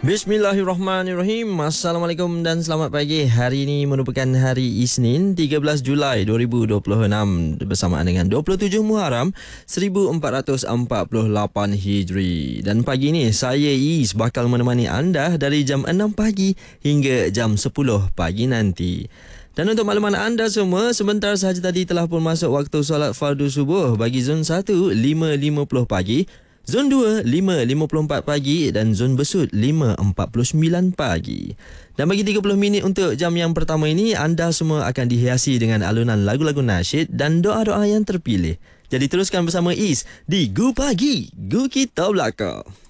Bismillahirrahmanirrahim. Assalamualaikum dan selamat pagi. Hari ini merupakan hari Isnin 13 Julai 2026 bersamaan dengan 27 Muharram 1448 Hijri. Dan pagi ini saya Is bakal menemani anda dari jam 6 pagi hingga jam 10 pagi nanti. Dan untuk makluman anda semua, sebentar sahaja tadi telah pun masuk waktu solat fardu subuh bagi zon 1 5.50 pagi, Zon 2, 5.54 pagi dan Zon Besut, 5.49 pagi. Dan bagi 30 minit untuk jam yang pertama ini, anda semua akan dihiasi dengan alunan lagu-lagu nasyid dan doa-doa yang terpilih. Jadi teruskan bersama Is di Gu Pagi, Gu Kita Belakang.